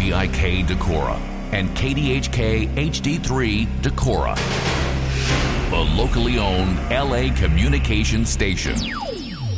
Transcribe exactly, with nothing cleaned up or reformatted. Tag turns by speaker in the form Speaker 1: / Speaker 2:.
Speaker 1: D I K Decorah and K D H K H D three Decorah, the locally owned L A communications station.